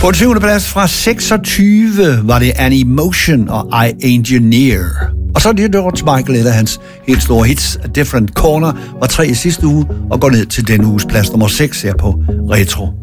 På den 7. plads fra 26 var det Animotion og I Engineer. Og så er det George Michael, et af hans helt store hits, A Different Corner, var 3 i sidste uge og går ned til denne uges plads nummer 6 her på Retro